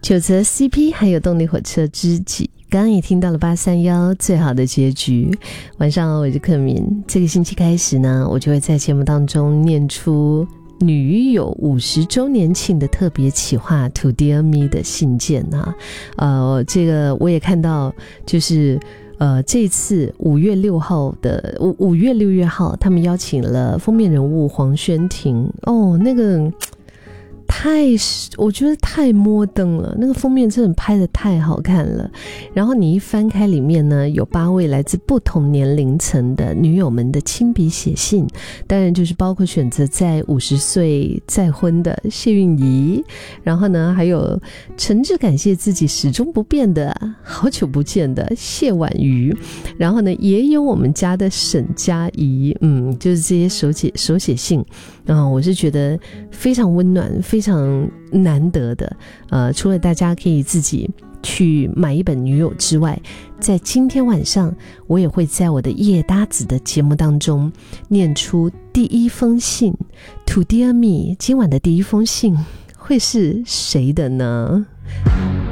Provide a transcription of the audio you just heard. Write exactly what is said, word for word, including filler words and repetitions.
九则 C P 还有动力火车知己，刚刚也听到了八三一最好的结局。晚上好，我是克敏。这个星期开始呢，我就会在节目当中念出女友五十周年庆的特别企划 To Dear Me 的信件啊。呃，这个我也看到，就是呃，这次五月六号的五五月六月号，他们邀请了封面人物黄轩庭。哦，那个太，我觉得太摩登了，那个封面真的拍得太好看了。然后你一翻开里面呢，有八位来自不同年龄层的女友们的亲笔写信，当然就是包括选择在五十岁再婚的谢韵仪，然后呢还有诚挚感谢自己始终不变的好久不见的谢婉瑜，然后呢也有我们家的沈佳宜，嗯，就是这些手写手写信，嗯，我是觉得非常温暖，非常难得的。呃，除了大家可以自己去买一本女友之外，在今天晚上我也会在我的夜搭子的节目当中念出第一封信 To Dear Me。 今晚的第一封信会是谁的呢？